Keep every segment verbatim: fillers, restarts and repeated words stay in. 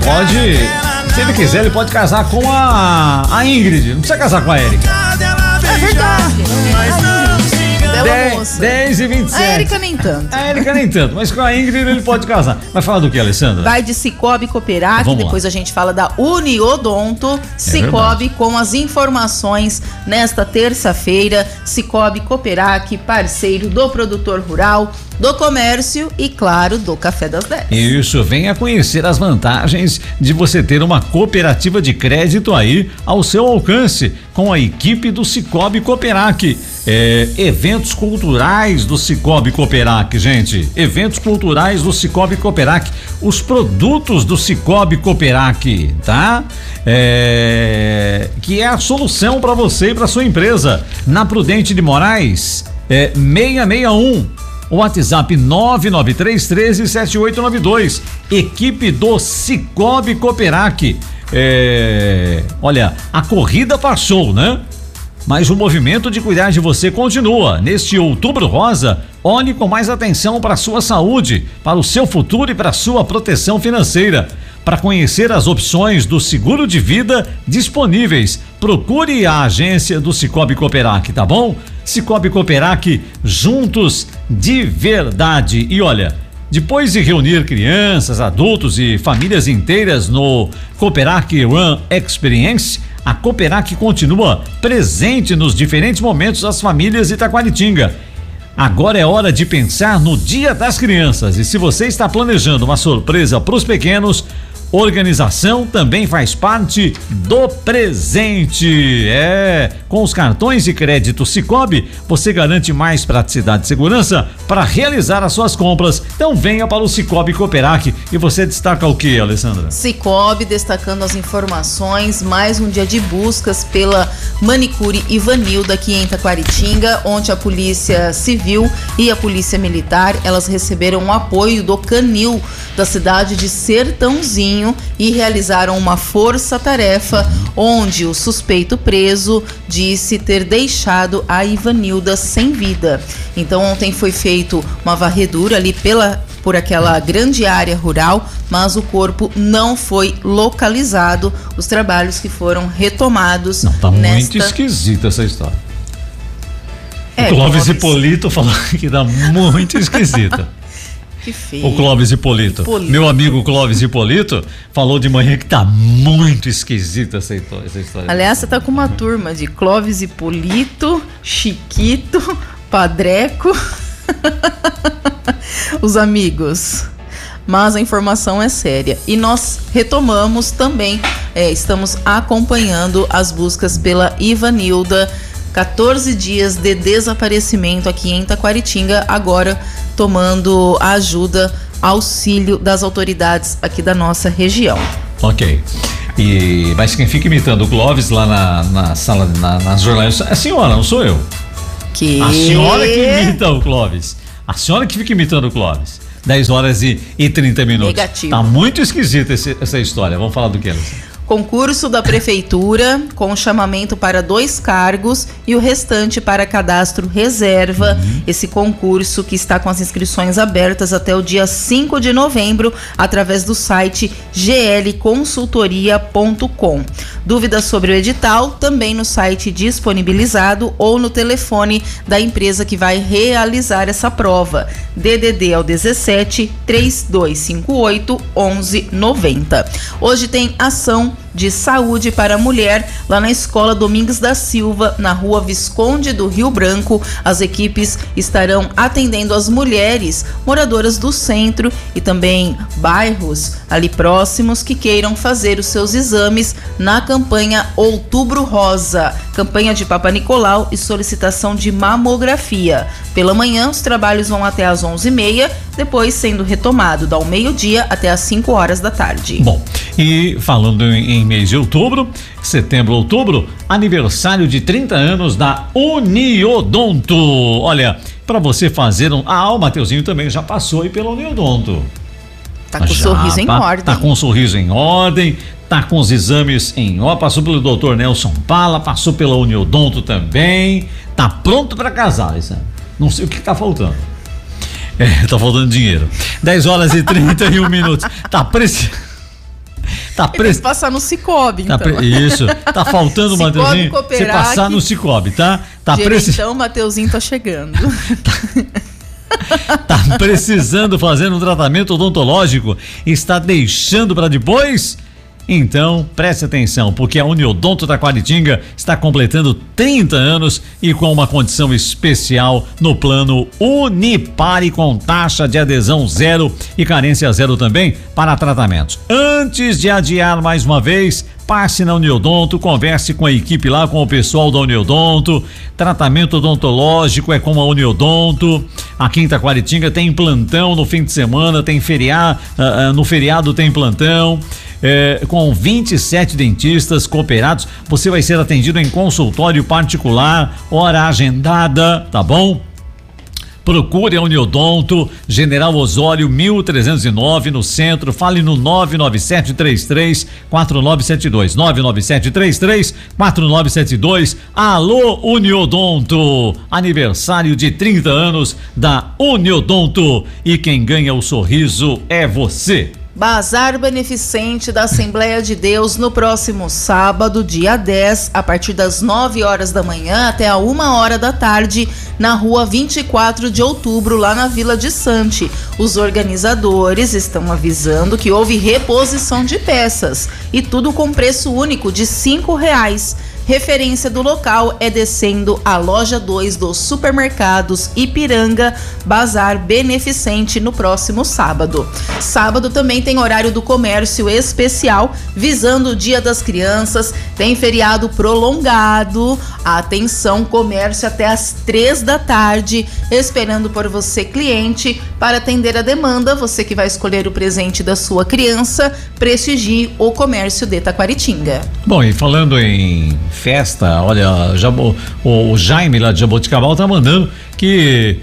Pode, se ele quiser, ele pode casar com a, a Ingrid, não precisa casar com a Érica. É verdade. Bela moça. dez e vinte e sete. A Érica nem tanto. A Érica nem tanto, mas com a Ingrid ele pode casar. Vai falar do que, Alessandra? Vai de Cicobi Cooperac, Vamos depois lá. a gente fala da Uniodonto. Cicobi com as informações nesta terça-feira. Cicobi Cooperac, parceiro do produtor rural, do comércio e, claro, do Café das dez. Isso, venha conhecer as vantagens de você ter uma cooperativa de crédito aí ao seu alcance, com a equipe do Cicobi Cooperac. É, eventos culturais do Cicobi Cooperac, gente. Eventos culturais do Cicobi Cooperac. Os produtos do Cicobi Cooperac, tá? É, que é a solução para você e para sua empresa. Na Prudente de Moraes, é seiscentos e sessenta e um. WhatsApp nove nove três um três sete oito nove dois. Equipe do Cicobi Cooperac. É, olha, a corrida passou, né? Mas o movimento de cuidar de você continua. Neste Outubro Rosa, olhe com mais atenção para a sua saúde, para o seu futuro e para a sua proteção financeira. Para conhecer as opções do seguro de vida disponíveis, procure a agência do Cicobi Cooperac, tá bom? Cicobi Cooperac, juntos de verdade. E olha, depois de reunir crianças, adultos e famílias inteiras no Cooperac Run Experience, a Cooperac continua presente nos diferentes momentos das famílias de Taquaritinga. Agora é hora de pensar no Dia das Crianças, e se você está planejando uma surpresa para os pequenos, organização também faz parte do presente. É, com os cartões de crédito Cicobi, você garante mais praticidade e segurança para realizar as suas compras. Então venha para o Cicobi Cooperac. E você destaca o que, Alessandra? Cicobi destacando as informações, mais um dia de buscas pela manicure Ivanilda aqui em Taquaritinga, onde a Polícia Civil e a Polícia Militar, elas receberam o apoio do Canil da cidade de Sertãozinho e realizaram uma força-tarefa onde o suspeito preso disse ter deixado a Ivanilda sem vida. Então ontem foi feito uma varredura ali pela por aquela grande área rural, mas o corpo não foi localizado. Os trabalhos que foram retomados. Não, tá nesta... muito esquisita essa história. É, o Clóvis Clóvis Hipólito falou que tá muito esquisita. Que feio. O Clóvis Hipólito. Hipólito. Meu amigo Clóvis Hipólito falou de manhã que tá muito esquisita essa história. Essa história. Aliás, você tá com uma turma de Clóvis Hipólito, Chiquito, Padreco, os amigos. Mas a informação é séria. E nós retomamos também, é, estamos acompanhando as buscas pela Ivanilda. quatorze dias de desaparecimento aqui em Taquaritinga, agora tomando a ajuda, auxílio das autoridades aqui da nossa região. Ok. E, mas quem fica imitando o Clóvis lá na, na sala, na, nas jornais, é a senhora, não sou eu. Que? A senhora que imita o Clóvis. A senhora que fica imitando o Clóvis. dez horas e, e trinta minutos. Negativo. Tá muito esquisita esse, essa história. Vamos falar do que, Alessandra? Concurso da Prefeitura com chamamento para dois cargos e o restante para cadastro reserva. Uhum. Esse concurso que está com as inscrições abertas até o dia cinco de novembro através do site g l consultoria ponto com. Dúvidas sobre o edital também no site disponibilizado ou no telefone da empresa que vai realizar essa prova. D D D é o dezessete, três dois cinco oito, onze noventa. Hoje tem ação de saúde para a mulher lá na Escola Domingos da Silva, na Rua Visconde do Rio Branco. As equipes estarão atendendo as mulheres moradoras do centro e também bairros ali próximos que queiram fazer os seus exames na campanha Outubro Rosa, campanha de Papa Nicolau e solicitação de mamografia. Pela manhã, os trabalhos vão até às onze e meia, depois sendo retomado do meio-dia até às cinco horas da tarde. Bom, e falando em, em mês de outubro, setembro, outubro, aniversário de trinta anos da Uniodonto. Olha, para você fazer um... Ah, o Mateuzinho também já passou aí pela Uniodonto. Tá com o Já, sorriso em tá, ordem. Tá com o sorriso em ordem, tá com os exames em ó, passou pelo doutor Nelson Pala, passou pela Uniodonto também, tá pronto para casar, Alessandra. Não sei o que tá faltando. É, tá faltando dinheiro. dez horas e trinta e um minutos. Tá preci... Tá pre... Tem que passar no Cicobi, então. Tá pre... Isso. Tá faltando, Mateuzinho, você passar no Cicobi, tá? Tá precisando. Então, Mateuzinho tá chegando. Tá precisando fazer um tratamento odontológico? Está deixando para depois? Então, preste atenção, porque a Uniodonto Taquaritinga está completando trinta anos e com uma condição especial no plano Unipare com taxa de adesão zero e carência zero também para tratamentos. Antes de adiar mais uma vez, passe na Uniodonto, converse com a equipe lá, com o pessoal da Uniodonto. Tratamento odontológico é com a Uniodonto. Aqui em Taquaritinga tem plantão no fim de semana, tem feriado, uh, uh, no feriado tem plantão. É, com vinte e sete dentistas cooperados, você vai ser atendido em consultório particular, hora agendada, tá bom? Procure a Uniodonto, General Osório mil trezentos e nove, no centro. Fale no nove nove sete três três quatro nove sete dois, nove nove sete três três quatro nove sete dois. Alô Uniodonto, aniversário de trinta anos da Uniodonto, e quem ganha o sorriso é você. Bazar Beneficente da Assembleia de Deus no próximo sábado, dia dez, a partir das nove horas da manhã até a uma hora da tarde, na rua vinte e quatro de outubro, lá na Vila de Sante. Os organizadores estão avisando que houve reposição de peças e tudo com preço único de cinco reais. Referência do local é descendo a loja dois dos supermercados Ipiranga. Bazar Beneficente no próximo sábado. Sábado também tem horário do comércio especial visando o Dia das Crianças. Tem feriado prolongado. Atenção, comércio até às três da tarde, esperando por você, cliente, para atender a demanda. Você que vai escolher o presente da sua criança, prestigie o comércio de Taquaritinga. Bom, e falando em festa, olha, já, o, o Jaime lá de Jaboticabal tá mandando que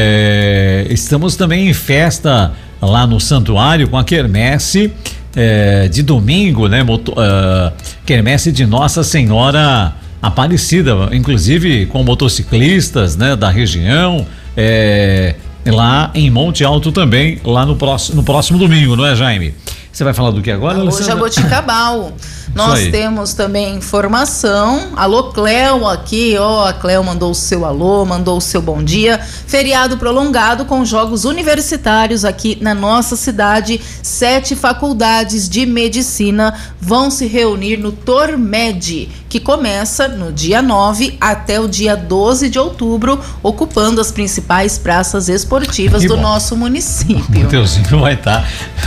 é, estamos também em festa lá no santuário com a quermesse é, de domingo, né? Moto, uh, quermesse de Nossa Senhora Aparecida, inclusive com motociclistas, né, da região, é, lá em Monte Alto também, lá no próximo, no próximo domingo, não é, Jaime? Você vai falar do que agora, Alô, Jaboticabal. Nós temos também informação. Alô, Cléo aqui, ó, a Cléo mandou o seu alô, mandou o seu bom dia. Feriado prolongado com jogos universitários aqui na nossa cidade. Sete faculdades de medicina vão se reunir no Tormed, que começa no dia nove até o dia doze de outubro, ocupando as principais praças esportivas que do bom. Nosso município. Mateuzinho vai estar...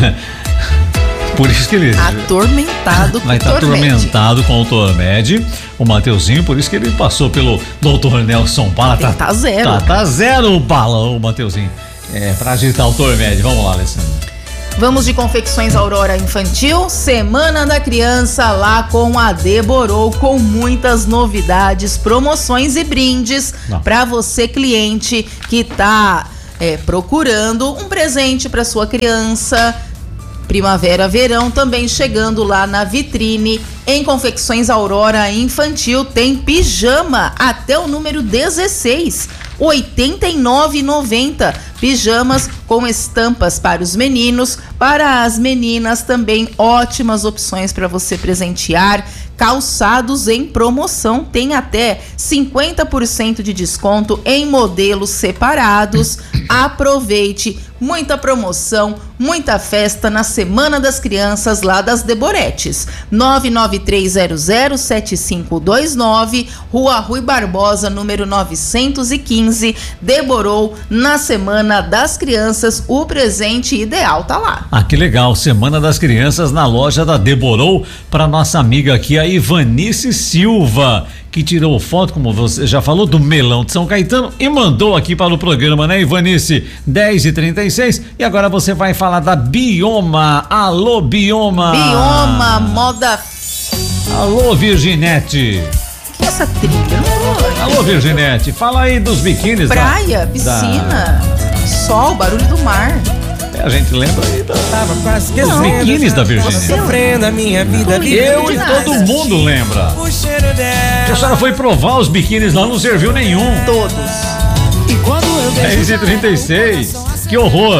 Por isso que ele atormentado com vai estar atormentado com o Tormed, o Mateuzinho, por isso que ele passou pelo doutor Nelson Bala. Tá, tá zero. Tá, tá zero o Bala, o Mateuzinho. É, pra agitar o Tormed. Vamos lá, Alessandro. Vamos de Confecções Aurora Infantil, Semana da Criança lá com a Deborou, com muitas novidades, promoções e brindes para você, cliente, que tá é, procurando um presente para sua criança. Primavera, verão também chegando lá na vitrine. Em Confecções Aurora Infantil tem pijama até o número dezesseis, oitenta e nove reais e noventa centavos. Pijamas com estampas para os meninos, para as meninas também ótimas opções para você presentear. Calçados em promoção, tem até cinquenta por cento de desconto em modelos separados. Aproveite, muita promoção, muita festa na Semana das Crianças lá das Deboretes. nove nove três zero zero sete cinco dois nove, Rua Rui Barbosa, número novecentos e quinze. Deborou na Semana das Crianças, o presente ideal tá lá. Ah, que legal, Semana das Crianças na loja da Deborou, para nossa amiga aqui, a Ivanice Silva, que tirou foto, como você já falou, do melão de São Caetano e mandou aqui para o programa, né, Ivanice? dez e trinta e seis, e agora você vai falar da Bioma. Alô, Bioma. Bioma, moda. Alô, Virginete. Que é essa trilha? Alô, Virginete, fala aí dos biquínis. Praia, da, piscina, da... sol, barulho do mar. É, a gente lembra aí dos biquínis da Virgínia. A minha vida. Eu e todo mundo lembra. Que a senhora foi provar os biquínis lá, não serviu nenhum. Todos. dez e trinta e seis, que horror.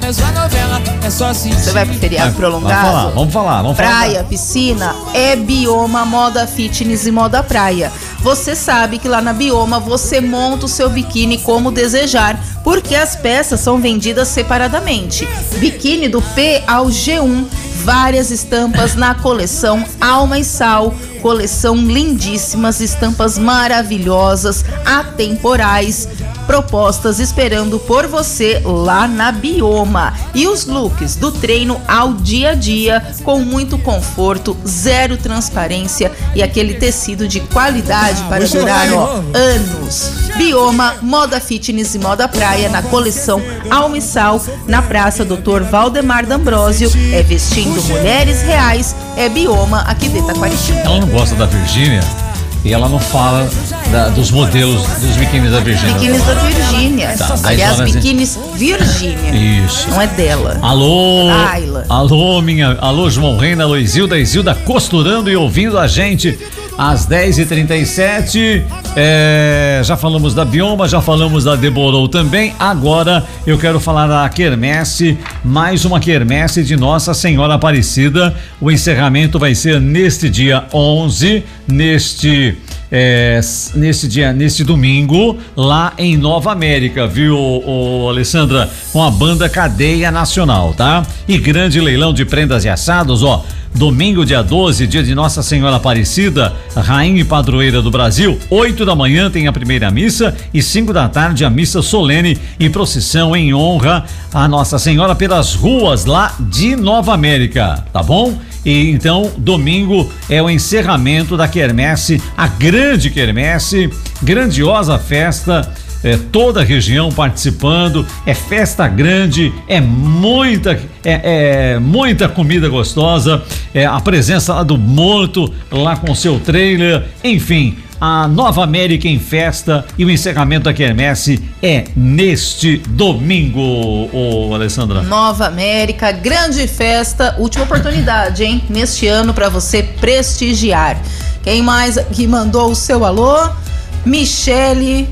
começou a novela, é só assistir. Você vai pro feriado Vai, prolongado? Vamos falar, vamos falar. Vamos Praia, falar. piscina, é Bioma Moda Fitness e Moda Praia. Você sabe que lá na Bioma você monta o seu biquíni como desejar, porque as peças são vendidas separadamente. Biquíni do P ao G um, várias estampas na coleção Alma e Sal, coleção lindíssimas, estampas maravilhosas, atemporais, propostas esperando por você lá na Bioma. E os looks do treino ao dia a dia, com muito conforto, zero transparência e aquele tecido de qualidade ah, para durar ó, anos. Bioma, Moda Fitness e Moda Praia, na coleção Alma e Sal, na Praça doutor Valdemar D'Ambrosio. É vestindo mulheres reais, é Bioma, aqui de Taquaritinga. Ela não gosta da Virgínia e ela não fala da, dos modelos dos biquínis da Virgínia. Biquínis da Virgínia. Tá, aliás, assim. biquínis Virgínia. Isso. Não é dela. Alô, Ayla. alô, minha, alô, João Reina, alô, Isilda, Isilda costurando e ouvindo a gente às dez e trinta e sete. É, já falamos da Bioma, já falamos da Deborou também. Agora eu quero falar da quermesse, mais uma quermesse de Nossa Senhora Aparecida. O encerramento vai ser neste dia onze, neste É, nesse dia, nesse domingo, lá em Nova América, viu, ô, ô, Alessandra? Com a banda Cadeia Nacional, tá? E grande leilão de prendas e assados, ó. Domingo, dia doze, dia de Nossa Senhora Aparecida, rainha e padroeira do Brasil. oito da manhã tem a primeira missa e cinco da tarde a missa solene e procissão em honra a Nossa Senhora pelas ruas lá de Nova América, tá bom? E então, domingo é o encerramento da quermesse, a grande quermesse, grandiosa festa, é, toda a região participando, é festa grande, é muita, é, é muita comida gostosa, é a presença lá do Morto, lá com seu trailer, enfim, a Nova América em festa e o encerramento da quermesse é neste domingo, ô Alessandra. Nova América, grande festa, última oportunidade, hein? Neste ano para você prestigiar. Quem mais que mandou o seu alô? Michele,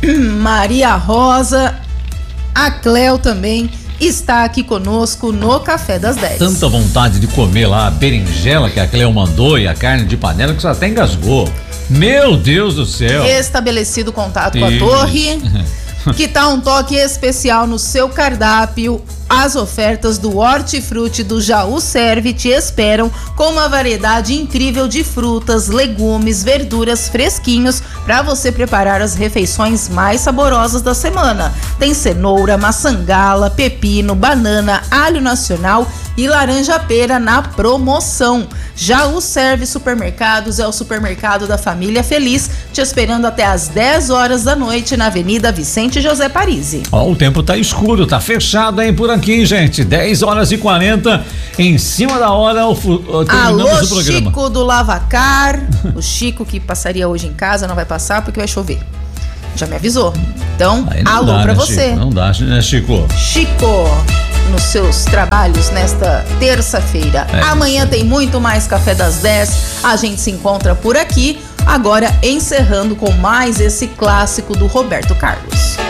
Maria Rosa, a Cléo também está aqui conosco no Café das dez. Tanta vontade de comer lá a berinjela que a Cléo mandou e a carne de panela que você até engasgou. Meu Deus do céu. Estabelecido contato com a torre. Que tá um toque especial no seu cardápio. As ofertas do Hortifruti do Jaú Serve te esperam com uma variedade incrível de frutas, legumes, verduras fresquinhos para você preparar as refeições mais saborosas da semana. Tem cenoura, maçangala, pepino, banana, alho nacional e laranja-pera na promoção. Jaú Serve Supermercados é o supermercado da família feliz, te esperando até às dez horas da noite na Avenida Vicente José Parisi. Ó, o tempo tá escuro, tá fechado, hein, por aqui, gente. dez horas e quarenta, em cima da hora, o, o, terminamos Alô, o programa. Chico do Lavacar. O Chico que passaria hoje em casa não vai passar porque vai chover. Já me avisou. Então, alô dá, pra né, você. Chico? Não dá, né, Chico? Chico, nos seus trabalhos nesta terça-feira. É Amanhã isso. tem muito mais Café das dez. A gente se encontra por aqui. Agora encerrando com mais esse clássico do Roberto Carlos.